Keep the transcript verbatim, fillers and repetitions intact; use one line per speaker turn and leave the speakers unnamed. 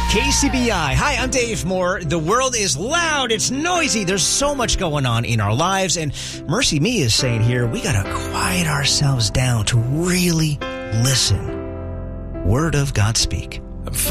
K C B I. Hi, I'm Dave Moore. The world is loud. It's noisy. There's so much going on in our lives. And Mercy Me is saying here, we got to quiet ourselves down to really listen. Word of God speak.